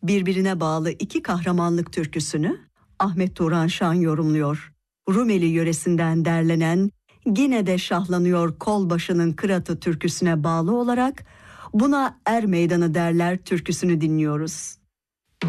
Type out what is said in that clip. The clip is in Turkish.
Birbirine bağlı iki kahramanlık türküsünü Ahmet Turan Şan yorumluyor. Rumeli yöresinden derlenen "Yine de şahlanıyor kol başının kıratı" türküsüne bağlı olarak "Buna er meydanı derler" türküsünü dinliyoruz.